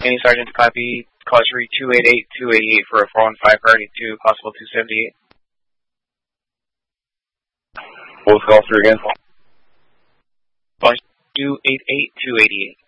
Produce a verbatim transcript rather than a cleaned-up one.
Any Sergeant to copy, call three two eight eight, two eighty-eight for a four one five priority two, possible two seventy-eight. What was call three again? Call two eight eight, two eighty-eight.